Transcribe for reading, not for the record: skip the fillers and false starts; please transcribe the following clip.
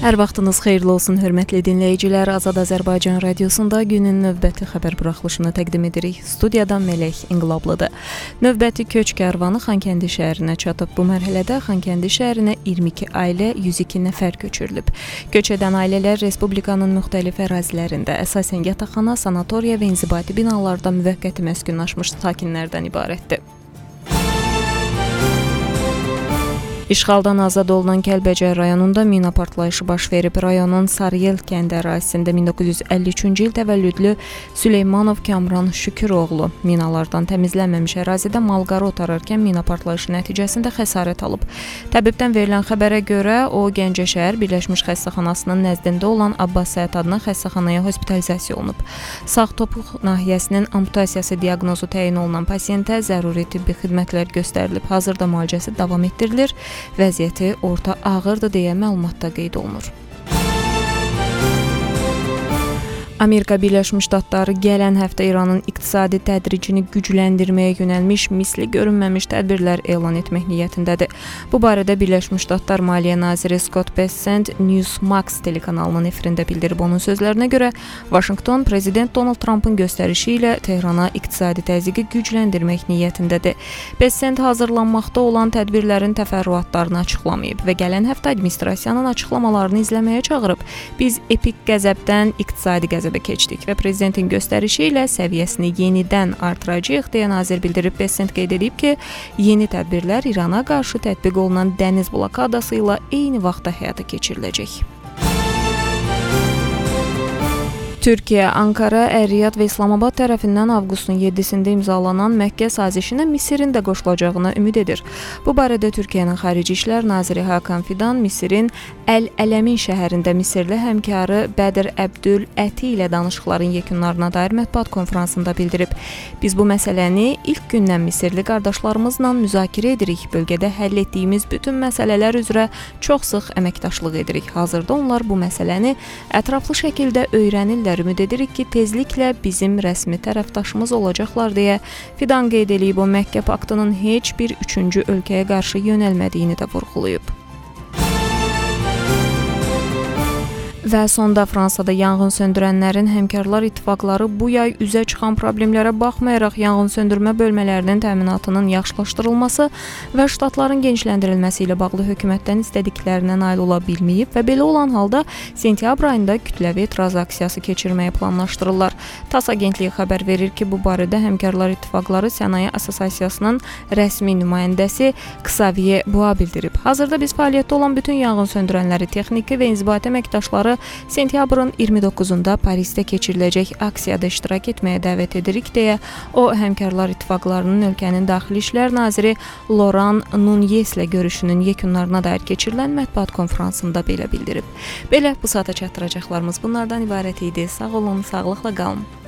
Hər vaxtınız xeyirli olsun, hörmətli dinləyicilər. Azad Azərbaycan radiosunda günün növbəti xəbər buraxılışını təqdim edirik. Studiyadan Mələk İnqilablıdır. Növbəti köç kərvanı Xankəndi şəhərinə çatıb. Bu mərhələdə Xankəndi şəhərinə 22 ailə, 102 nəfər köçürülüb. Köç edən ailələr Respublikanın müxtəlif ərazilərində, əsasən yataqxana, sanatoriya və inzibati binalarda müvəqqəti məskunlaşmış sakinlərdən ibarətdir. İşğaldan azad olunan Kəlbəcər rayonunda mina partlayışı baş verib. Rayonun Sarıyel kəndi ərazisində 1953-cü il təvəllüdlü Süleymanov Kamran Şüküroğlu minalardan təmizlənməmiş ərazidə malqarı otararkən mina partlayışı nəticəsində xəsarət alıb. Təbibdən verilən xəbərə görə o Gəncəşəhər Birləşmiş Xəstəxanasının nəzdində olan Abbas Səhət adına xəstəxanaya hospitalizasiya olunub. Sağ topuq nahiyəsinin amputasiyası diaqnozu təyin olunan pasiyentə zəruri tibbi xidmətlər göstərilib. Hazırda müalicəsi davam etdirilir. Vəziyyəti orta ağırdır deyə məlumatda qeyd olunur. Amerika Birləşmiş Ştatları gələn həftə İranın iqtisadi tədricini gücləndirməyə yönəlmiş misli görünməmiş tədbirlər elan etmək niyyətindədir. Bu barədə Birləşmiş Ştatlar Maliyyə Naziri Scott Bessent Newsmax telekanalının efirində bildirib. Onun sözlərinə görə, Vaşinqton Prezident Donald Trumpın göstərişi ilə Tehrana iqtisadi təzyiqi gücləndirmək niyyətindədir. Bessent hazırlanmaqda olan tədbirlərin təfərrüatlarını açıqlamayıb və gələn həftə administrasiyanın açıqlamalarını izləməyə çağırıb. Biz epik qəzəbdən iqtisadi qəzəbə keçdik və prezidentin göstərişi ilə səviyyəsini yenidən artıracağıq deyə nazir bildirib. Bessent qeyd edib ki, yeni tədbirlər İrana qarşı tətbiq olunan dəniz blokadası ilə eyni vaxtda həyata keçiriləcək. Türkiyə, Ankara, Əriyyad və İslamabad tərəfindən avqustun 7-sində imzalanan Məkkə sazişinə Misirin də qoşulacağına ümid edir. Bu barədə Türkiyənin Xarici İşlər Naziri Hakan Fidan Misirin Əl-Ələmin şəhərində Misirli həmkarı Bədir Əbdül Əti ilə danışıqların yekunlarına dair mətbuat konfransında bildirib. Biz bu məsələni ilk gündən Misirli qardaşlarımızla müzakirə edirik. Bölgədə həll etdiyimiz bütün məsələlər üzrə çox sıx əməkdaşlıq edirik. Hazırda onlar bu məsələni ətraflı şəkildə öyrənirlər. Ümid edirik ki, tezliklə bizim rəsmi tərəfdaşımız olacaqlar deyə Fidan qeyd edib. O, Məkkə paktının heç bir üçüncü ölkəyə qarşı yönəlmədiyini də vurğulayıb. Və sonda Fransada yanğın söndürənlərin həmkarlar ittifaqları bu yay üzə çıxan problemlərə baxmayaraq yanğın söndürmə bölmələrinin təminatının yaxşılaşdırılması və ştatların genişləndirilməsi ilə bağlı hökumətdən istədiklərinə nail ola bilməyib və belə olan halda sentyabr ayında kütləvi etiraz aksiyası keçirməyi planlaşdırırlar. TASS agentliyi xəbər verir ki, bu barədə həmkarlar ittifaqları Sənaye Assosiasiyasının rəsmi nümayəndəsi Xavier Bois bildirib. Hazırda biz fəaliyyətdə olan bütün yanğın söndürənləri, texniki və inzibati əməkdaşları sentyabrın 29-unda Parisdə keçiriləcək aksiyada iştirak etməyə dəvət edirik deyə o, həmkarlar ittifaqlarının ölkənin Daxili İşlər Naziri Laurent Nunez ilə görüşünün yekunlarına dair keçirilən mətbuat konfransında belə bildirib. Belə bu saata çatdıracaqlarımız bunlardan ibarət idi. Sağ olun, sağlıqla qalın.